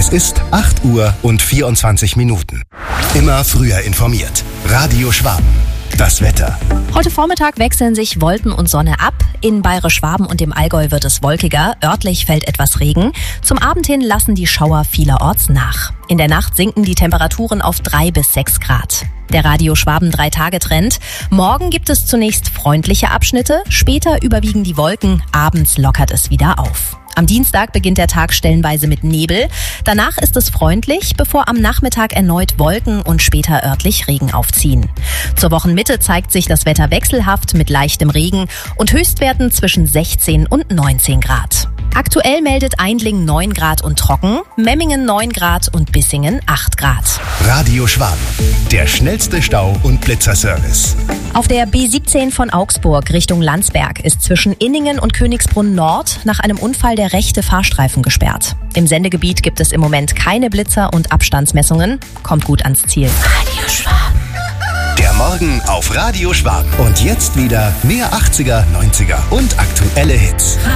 Es ist 8 Uhr und 24 Minuten. Immer früher informiert. Radio Schwaben. Das Wetter. Heute Vormittag wechseln sich Wolken und Sonne ab. In Bayerisch-Schwaben und dem Allgäu wird es wolkiger. Örtlich fällt etwas Regen. Zum Abend hin lassen die Schauer vielerorts nach. In der Nacht sinken die Temperaturen auf 3 bis 6 Grad. Der Radio Schwaben 3-Tage-Trend. Morgen gibt es zunächst freundliche Abschnitte. Später überwiegen die Wolken. Abends lockert es wieder auf. Am Dienstag beginnt der Tag stellenweise mit Nebel. Danach ist es freundlich, bevor am Nachmittag erneut Wolken und später örtlich Regen aufziehen. Zur Wochenmitte zeigt sich das Wetter wechselhaft mit leichtem Regen und Höchstwerten zwischen 16 und 19 Grad. Aktuell meldet Aindling 9 Grad und trocken, Memmingen 9 Grad und Bissingen 8 Grad. Radio Schwaben. Der schnellste Stau- und Blitzerservice. Auf der B17 von Augsburg Richtung Landsberg ist zwischen Inningen und Königsbrunn Nord nach einem Unfall der rechte Fahrstreifen gesperrt. Im Sendegebiet gibt es im Moment keine Blitzer und Abstandsmessungen. Kommt gut ans Ziel. Radio Schwaben. Der Morgen auf Radio Schwaben. Und jetzt wieder mehr 80er, 90er und aktuelle Hits.